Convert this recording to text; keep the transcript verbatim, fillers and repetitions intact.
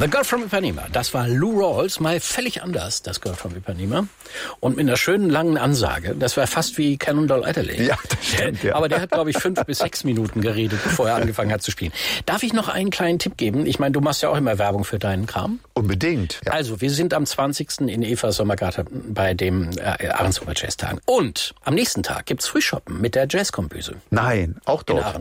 The Girl from Ipanema, das war Lou Rawls, mal völlig anders, das Girl from Ipanema. Und mit einer schönen langen Ansage. Das war fast wie Cannonball Adderley. Ja, das stimmt, ja. Aber der hat, glaube ich, fünf bis sechs Minuten geredet, bevor er angefangen hat zu spielen. Darf ich noch einen kleinen Tipp geben? Ich meine, du machst ja auch immer Werbung für deinen Kram. Unbedingt. Ja. Also, wir sind am zwanzigsten in Eva Sommergarten bei dem äh, Ahrenshofer Jazztagen. Und am nächsten Tag gibt's Frühschoppen mit der Jazzkombüse. Nein, auch dort. In